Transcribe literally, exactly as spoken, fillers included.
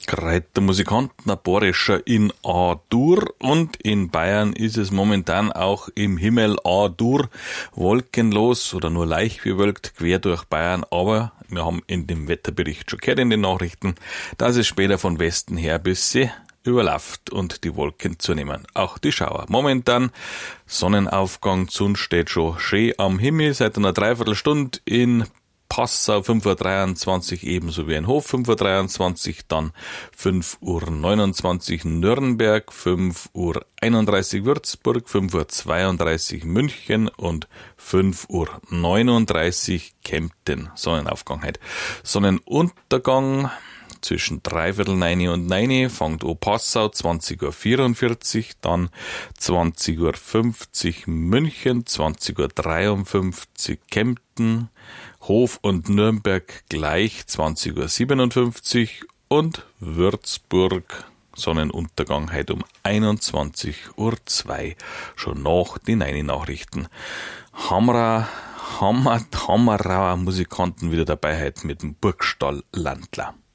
Greit der Musikanten ein Bohrischer in A-Dur und in Bayern ist es momentan auch im Himmel A-Dur wolkenlos oder nur leicht bewölkt quer durch Bayern, aber wir haben in dem Wetterbericht schon gehört in den Nachrichten, dass es später von Westen her bis sie überlauft und die Wolken zunehmen. Auch die Schauer. Momentan Sonnenaufgang, Sonne steht schon schön am Himmel seit einer Dreiviertelstunde in Passau fünf Uhr dreiundzwanzig, ebenso wie in Hof fünf Uhr dreiundzwanzig, dann fünf Uhr neunundzwanzig Nürnberg, fünf Uhr einunddreißig Würzburg, fünf Uhr zweiunddreißig München und fünf Uhr neununddreißig Kempten. Sonnenaufgang heute. Sonnenuntergang zwischen dreiviertel neun und neun fängt an Passau, zwanzig Uhr vierundvierzig, dann zwanzig Uhr fünfzig München, zwanzig Uhr dreiundfünfzig Kempten, Hof und Nürnberg gleich zwanzig Uhr siebenundfünfzig und Würzburg Sonnenuntergang heute um einundzwanzig Uhr zwei. Schon nach den neuen Nachrichten. Hammer, Hammer, Hammerauer Musikanten wieder dabei heute mit dem Burgstall Landler.